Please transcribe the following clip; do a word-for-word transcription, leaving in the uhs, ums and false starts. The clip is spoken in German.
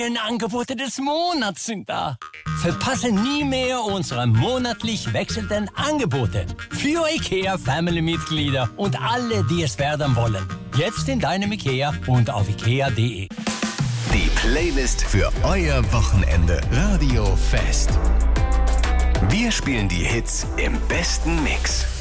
neuen Angebote des Monats sind da. Verpasse nie mehr unsere monatlich wechselnden Angebote. Für IKEA Family-Mitglieder und alle, die es werden wollen. Jetzt in deinem IKEA und auf ikea punkt de. Die Playlist für euer Wochenende. Radio Fest. Wir spielen die Hits im besten Mix.